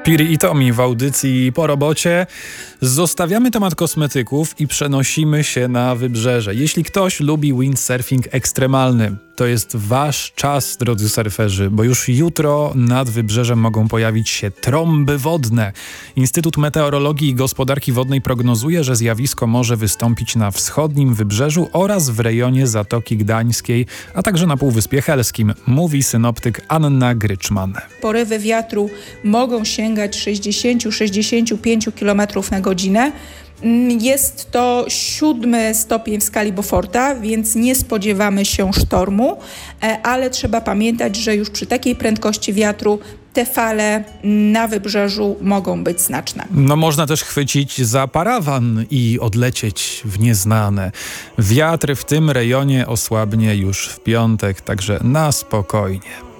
Piri i Tomi w audycji Po robocie. Zostawiamy temat kosmetyków i przenosimy się na wybrzeże. Jeśli ktoś lubi windsurfing ekstremalny, to jest wasz czas, drodzy surferzy, bo już jutro nad wybrzeżem mogą pojawić się trąby wodne. Instytut Meteorologii i Gospodarki Wodnej prognozuje, że zjawisko może wystąpić na wschodnim wybrzeżu oraz w rejonie Zatoki Gdańskiej, a także na Półwyspie Helskim, mówi synoptyk Anna Gryczman. Porywy wiatru mogą sięgać 60-65 km na godzinę. Jest to 7 stopień w skali Beauforta, więc nie spodziewamy się sztormu, ale trzeba pamiętać, że już przy takiej prędkości wiatru te fale na wybrzeżu mogą być znaczne. No można też chwycić za parawan i odlecieć w nieznane. Wiatr w tym rejonie osłabnie już w piątek, także na spokojnie.